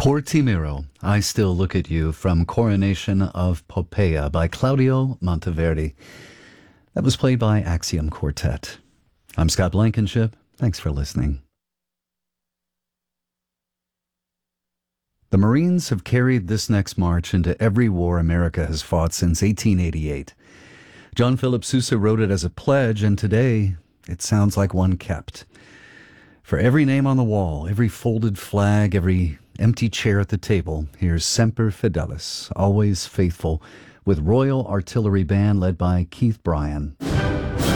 Portimiro, I Still Look at You from Coronation of Poppaea by Claudio Monteverdi. That was played by Axiom Quartet. I'm Scott Blankenship. Thanks for listening. The Marines have carried this next march into every war America has fought since 1888. John Philip Sousa wrote it as a pledge, and today it sounds like one kept. For every name on the wall, every folded flag, every empty chair at the table, here's Semper Fidelis, always faithful, with Royal Artillery Band led by Keith Bryan.